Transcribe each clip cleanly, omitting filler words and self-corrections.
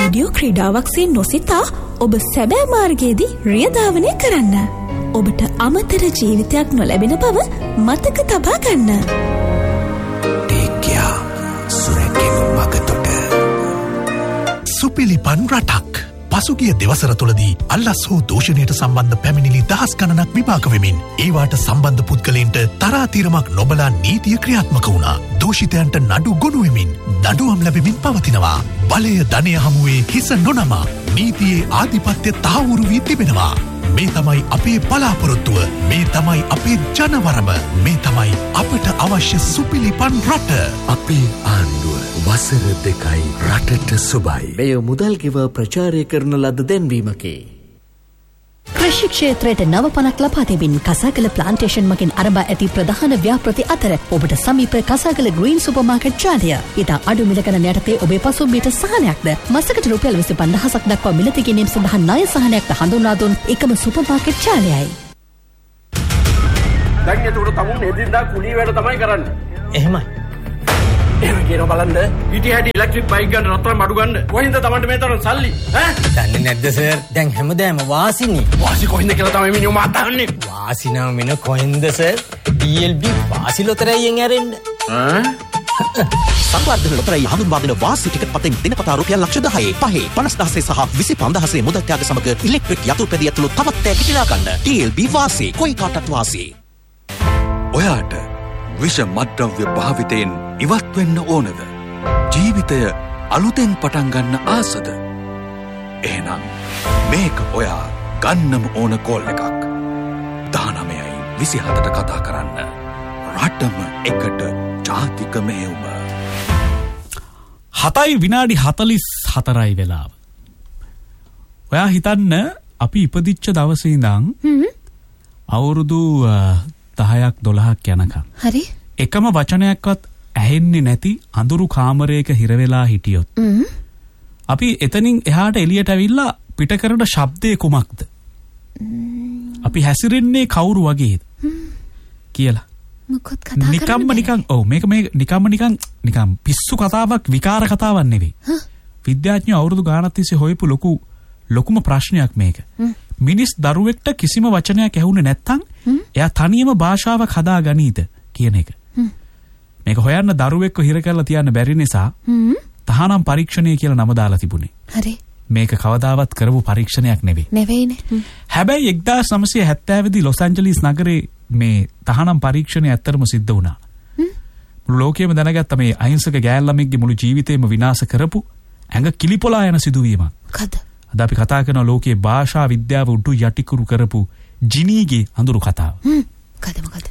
Video ක්‍රීඩාවක්සේ නොසිතා ඔබ සැබෑ මාර්ගයේදී රියධාවනය කරන්න. ඔබට අමතර ජීවිතයක් නොලැබෙන බව මතක තබා ගන්න. ටේකියා සුරැකීම මගතොට සුපිලිපන් රටක්. පසුගිය දෙවසර තුළදී අල්ලස් හෝ දූෂණයට සම්බන්ධ පැමිණිලි දහස් ගණනක් විභාග වෙමින් ඒවාට සම්බන්ධ පුද්ගලයන්ට තරාතිරමක් නොබලා නීතිය ක්‍රියාත්මක වුණා. දූෂිතයන්ට නඩු ගොනු වෙමින් දඬුවම් ලැබෙමින් පවතිනවා. බලය ධනය හමුවේ හිස නොනමා නීතියේ ආධිපත්‍ය තහවුරු වී තිබෙනවා. මේ තමයි අපේ බලාපොරොත්තුව. මේ තමයි අපේ ජනවරම. මේ තමයි අපට අවශ්‍ය සුපිලිපන් රට. අපේ ආණ්ඩුව වසර 2යි රටට සුබයි. මෙය මුදල් ගෙව ප්‍රචාරය කරන ලද දැන්වීමකි. කෘෂි ක්ෂේත්‍රයට නව පණක් ලබා දෙමින් කසාගල ප්ලාන්ටේෂන් මගින් ආරම්භ ඇති ප්‍රධාන ව්‍යාපෘති අතර ඔබට සමීප කසාගල ග්‍රීන් සුපර් මාකට් ජාලය. ඉතා අඩු මිල ගණන යටතේ ඔබේ පසුම්බියට සහනයක්ද මසකට රුපියල් 25000ක් දක්වා මිලදී ගැනීම සඳහා ණය සහනයක්ද හඳුන්වා දුන් එකම සුපර් මාකට් ජාලයයි. දැන් ඒකට තමුන් එදින්දා කුලී වැඩ තමයි කරන්නේ. එහෙමයි. එහෙම කියන බලන්න පිටි හැටි ඉලෙක්ට්‍රික් බයික් ගන්න රත්තරන් අඩු ගන්න. කොහෙන්ද තමන්ට මේ තරම් සල්ලි? ඈ? දන්නේ නැද්ද සර්? දැන් හැමදාම වාසිනේ. වාසි කොහෙන්ද කියලා තමයි මිනිහු මාතන්නේ. වාසි නම් වෙන කොහෙන්ද සර්? DLB වාසි ලොතරැයියෙන් ඇරෙන්න. ඈ? සංවර්ධන ලොතරැයි හඳුන්වා දෙන වාසි ටිකට් පතෙන් දිනපතා රුපියල් ලක්ෂ 10 5,000 සහ 25,000 මුදල් ත්‍යාග සමග ඉලෙක්ට්‍රික් යතුරුපැදිය ඇතුළු තවත් තෑගි දිනා ගන්න. DLB වාසි කොයි කාටත් වාසි. ඔයාට විෂ මත්ද්‍රව්‍ය භාවිතයෙන් ඉවත් වෙන්න ඕනද? ජීවිතය අලුතෙන් පටන් ගන්න ආසද? එහෙනම් මේක ඔයා ගන්නම ඕන කෝල් එකක්. 19:27ට කතා කරන්න. රටම එකට ජාතික මෙහෙයුම. 7:44 වෙලාව. ඔයා හිතන්න අපි ඉපදිච්ච දවසේ ඉඳන් අවුරුදු 10ක් 12ක් යනකම්. හරි. එකම වචනයක්වත් ඇහෙන්නේ නැති අඳුරු කාමරයක හිර වෙලා හිටියොත් අපි එතනින් එහාට එළියට ඇවිල්ලා පිට කරන ශබ්දේ කුමක්ද? අපි හැසිරෙන්නේ කවුරු වගේද කියලා. මොකොත් කතා කරන්නේ. නිකම් මේක නිකම් පිස්සු කතාවක් විකාර කතාවක් නෙවෙයි. විද්‍යාඥයෝ අවුරුදු ගානක් තිස්සේ හොයපු ලොකුම ප්‍රශ්නයක් මේක. මිනිස් දරුවෙක්ට කිසිම වචනයක් ඇහුනේ නැත්නම් එයා තනියම භාෂාවක් හදා ගනීද කියන එක. මේක හොයන්න දරුවෙක්ව හිර කරලා තියන්න බැරි නිසා තහනම් පරීක්ෂණය කියලා නම දාලා තිබුණේ. හරි. මේක කවදාවත් කරපු පරීක්ෂණයක් නෙවෙයි. නෙවෙයිනේ. හැබැයි 1970 දී ලොස් ඇන්ජලිස් නගරේ මේ තහනම් පරීක්ෂණය ඇත්තටම සිද්ධ වුණා. මුළු ලෝකෙම දැනගත්ත මේ අහිංසක ගෑල් ළමෙක්ගේ මුළු ජීවිතේම විනාශ කරපු ඇඟ කිලිපොලා යන සිදුවීමක්. මොකද? අද අපි කතා කරන ලෝකයේ භාෂා විද්‍යාව උඩු යටිකුරු කරපු ජිනීගේ අඳුරු කතාව. මොකද?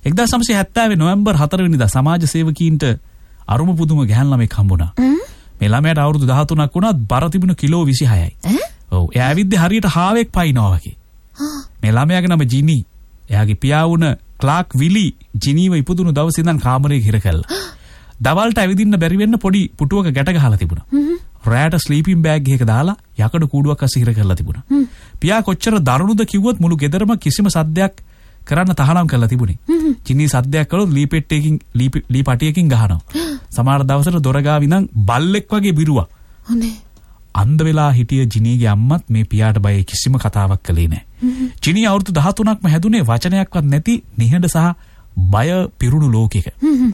1970 නොවැම්බර් 4 වෙනිදා සමාජ සේවකීන්ට අරුම පුදුම ගැහැන් ළමෙක් හම්බුණා. මේ ළමයාට අවුරුදු 13ක් වුණත් බර තිබුණ කිලෝ 26යි. ඔව් එයා ඇවිද්දේ හරියට හාවෙක් පයින්නවා වගේ. මේ ළමයාගේ නම ජිනී. එයාගේ පියා වුණ ක්ලාක් විලි ජිනීව ඉපදුණු දවසේ ඉඳන් කාමරේ හිර කළා. දවල්ට ඇවිදින්න බැරි වෙන්න පොඩි පුටුවක ගැට ගහලා තිබුණා. රෑට ස්ලීපින් බෑග් එකක දාලා යකඩ කූඩුවක් අස්සේ හිර කරලා තිබුණා. පියා කොච්චර දරුණුද කිව්වොත් මුළු ගෙදරම කිසිම සද්දයක් කරන්න තහනම් කරලා තිබුණේ. ජිනී සද්දයක් කළොත් ලී පටියකින් ගහනවා. සමහර දවසට දොර ගාව ඉඳන් බල්ලෙක් වගේ බිරුවා. අනේ. අන්ධ වෙලා හිටිය ජිනීගේ අම්මත් මේ පියාට බය කිසිම කතාවක් කළේ නැහැ. ජිනී අවුරුදු 13ක්ම හැදුනේ වචනයක්වත් නැති නිහඬ සහ බය පිරුණු ලෝකෙක.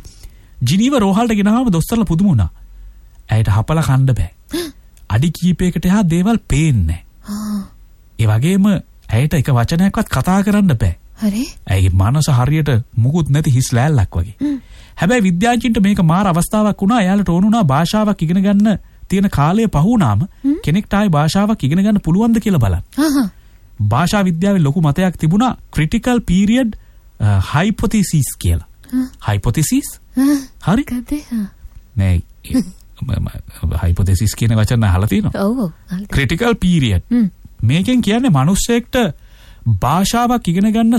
ජිනීව රෝහලට ගෙනාවම දොස්තරලා පුදුම වුණා. ඇයට හපලා කන්න බෑ. අඩි කීපයකට එහා දේවල් පේන්නේ නැහැ. ඒ වගේම ඇයට එක වචනයක්වත් කතා කරන්න බෑ. හරි. ඇයි මනස හරියට මුකුත් නැති හිස් ලෑල්ලක් වගේ. හැබැයි විද්‍යාඥයින්ට මේක මාර අවස්ථාවක් වුණා. එයාලට ඕන වුණා භාෂාවක් ඉගෙන ගන්න තියෙන කාලය පහ වුණාම කෙනෙක්ට ආයේ භාෂාවක් ඉගෙන ගන්න පුළුවන්ද කියලා බලන්න. භාෂා විද්‍යාවේ ලොකු මතයක් තිබුණා critical period hypothesis කියලා. hypothesis? හරි. නෑ hypothesis කියන වචන අහලා තියෙනවා. ඔව්. critical period. මේකෙන් කියන්නේ මිනිස්සෙක්ට භාෂාවක් ඉගෙන ගන්න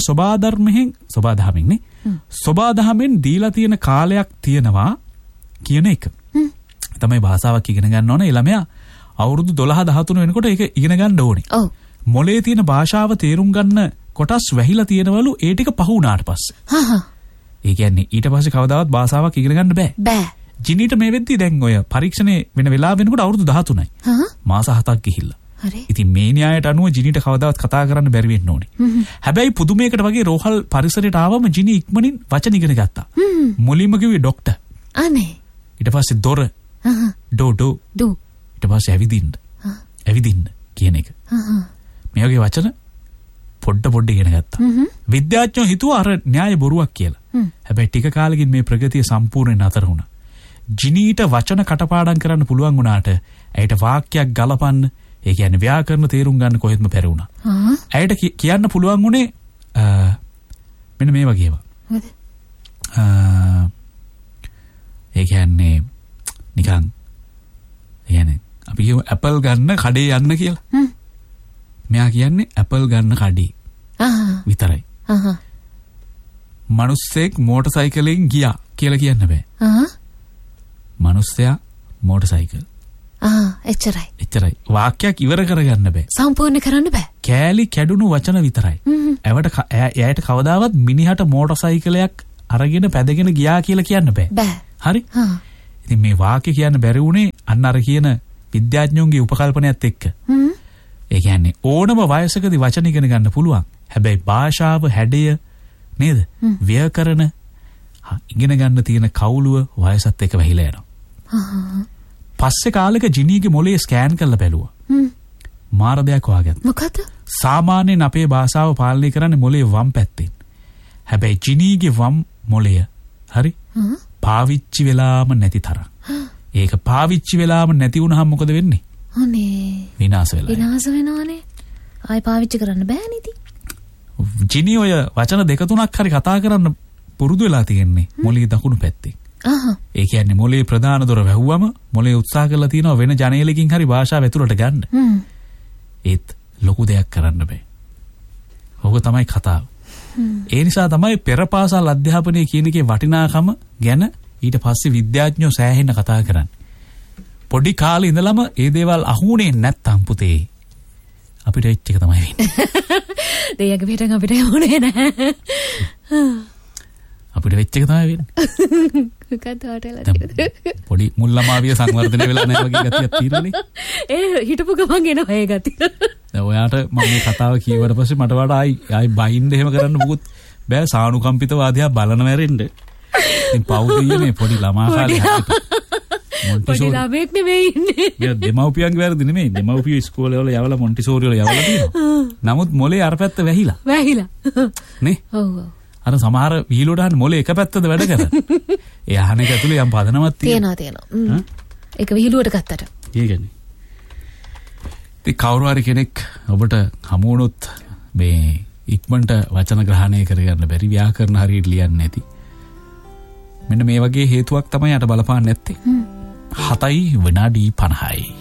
සොබාදහමෙන් දීලා තියෙන කාලයක් තියෙනවා කියන එක. තමයි භාෂාවක් ඉගෙන ගන්න ඕන ළමයා අවුරුදු 12 13 වෙනකොට ඒක ඉගෙන ගන්න ඕනේ. ඔව්. මොලේ තියෙන භාෂාව තේරුම් ගන්න කොටස් වැහිලා තියෙනවලු ඒ ටික පහ වුණාට පස්සේ. හා. ඒ කියන්නේ ඊට පස්සේ කවදාවත් භාෂාවක් ඉගෙන ගන්න බෑ. ජිනීට මේ වෙද්දී දැන් ඔය පරීක්ෂණේ වෙන වෙලාව වෙනකොට අවුරුදු 13යි. මාස 7ක් ගිහිල්ලා. හරි. ඉතින් මේ න්‍යායට අනුව ජිනීට කවදාවත් කතා කරන්න බැරි වෙන්න ඕනේ. හැබැයි පුදුමයකට වගේ රෝහල් පරිසරයට ආවම ජිනී ඉක්මනින් වචන ඉගෙන ගත්තා. මුලින්ම කිව්වේ ડોක්ටර්. අනේ. ඊට පස්සේ දොර. ඩෝ. ඊට පස්සේ ඇවිදින්න. ඇවිදින්න කියන එක. මේ වගේ වචන පොඩ්ඩ ඉගෙන ගත්තා. විද්‍යාඥයෝ හිතුවා අර න්‍යාය බොරුවක් කියලා. හැබැයි ටික කාලෙකින් මේ ප්‍රගතිය සම්පූර්ණයෙන් නතර වුණා. ජිනීට වචන කටපාඩම් කරන්න පුළුවන් වුණාට ඇයට වාක්‍යයක් ගලපන්න, ඒ කියන්නේ ව්‍යාකරණ තේරුම් ගන්න කොහෙත්ම බැරි වුණා. ඇයට කියන්න පුළුවන් උනේ මෙන්න මේ වගේ ඒවා. ඒ කියන්නේ නිකන් අපි කියමු ඇපල් ගන්න කඩේ යන්න කියලා. මෙයා කියන්නේ ඇපල් ගන්න කඩේ. විතරයි. මිනිස්සෙක් මෝටර් සයිකලෙන් ගියා කියලා කියන්න බෑ. මිනිස්සයා මෝටර් සයිකල්. එච්චරයි. වාක්‍යයක් ඉවර කරගන්න බෑ. සම්පූර්ණ කරන්න බෑ. කෑලි කැඩුණු වචන විතරයි. එයාට කවදාවත් මිනිහට මෝටර් සයිකලයක් අරගෙන පැදගෙන ගියා කියලා කියන්න බෑ. හරි? ඉතින් මේ වාක්‍ය කියන්න බැරි වුණේ අන්න අර කියන විද්‍යාඥයන්ගේ උපකල්පනයත් එක්ක. ඒ කියන්නේ ඕනම වයසකදී වචන ඉගෙන ගන්න පුළුවන්. හැබැයි භාෂාව හැඩය නේද? ව්‍යාකරණ ඉගෙන ගන්න තියෙන කවුළුව වයසත් එක්ක වැහිලා යනවා. පස්සේ කාලෙක ජිනීගේ මොළේ ස්කෑන් කරලා බැලුවා. මාර දෙයක් හොයාගත්තා. මොකද? සාමාන්‍යයෙන් අපේ භාෂාව පාලනය කරන්නේ මොළේ වම් පැත්තෙන්. හැබැයි ජිනීගේ වම් මොළය හරි? පාවිච්චි වෙලාම නැති තරම්. ඒක පාවිච්චි වෙලාම නැති වුණාම මොකද වෙන්නේ? අනේ. විනාශ වෙනවානේ. ආයි පාවිච්චි කරන්න බෑ නේද? ජිනී ඔය වචන දෙක තුනක් හරි කතා කරන්න පුරුදු වෙලා තියෙන්නේ මොළේ දකුණු පැත්තෙන්. ඒ කියන්නේ මොළේ ප්‍රධාන දොර වැහුවම මොළේ උත්සාහ කරලා තියෙනවා වෙන ජනේලකින් හරි භාෂාව ඇතුළට ගන්න. ඒත් ලොකු දෙයක් කරන්න බෑ. ඕක තමයි කතාව. ඒ නිසා තමයි පෙරපාසල් අධ්‍යාපනය කියන එකේ වටිනාකම ගැන ඊට පස්සේ විද්‍යාඥයෝ සෑහෙන්න කතා කරන්නේ. පොඩි කාලේ ඉඳලම ඒ දේවල් අහුුනේ නැත්තම් පුතේ අපිට එච්ච එක තමයි වෙන්නේ. දෙයක පිටන් අපිට යමුනේ නැහැ. අපිට වෙච්ච එක තමයි වෙන්නේ. මොකක්ද හොටෙලා පොඩි මුල්ලමාවිය සංවර්ධනය වෙලා නැහැ වගේ ගතියක් තියෙනනේ. ඒ හිටපු ගමන් එනවා ඒ ගතිය. දැන් ඔයාට මම මේ කතාව කියවට පස්සේ මට වඩා ආයි බයින්ද එහෙම කරන්න මොකුත් බෑ. සානුකම්පිත වාදයක් බලන මැරෙන්න. ඉතින් පෞද්ගලික මේ පොඩි ළමා කාලේ පොඩි ළමෙක් නෙමෙයි ඉන්නේ. යා දෙමව්පියන්ගේ වැරදි නෙමෙයි. දෙමව්පියෝ ඉස්කෝලේ වල යවලා මොන්ටිසෝරි වල යවලා තියෙනවා. නමුත් මොලේ අර පැත්ත වැහිලා. නේ? ඔව්. අර සමහර වීලෝට අහන්න මොලේ එක පැත්තද වැඩ කරන්නේ. ඒ අහන එක ඇතුලේ යම් පදනමක් තියෙනවා. ඒක විහිළුවට ගත්තට. ඒකනේ. ඉතින් කවුරු හරි කෙනෙක් ඔබට හමු වුණොත් මේ ඉක්මනට වචන ග්‍රහණය කරගන්න බැරි ව්‍යාකරණ හරියට ලියන්නේ නැති. මෙන්න මේ වගේ හේතුවක් තමයි යට බලපාන්නේ නැත්තේ. 7 විනාඩි 50යි.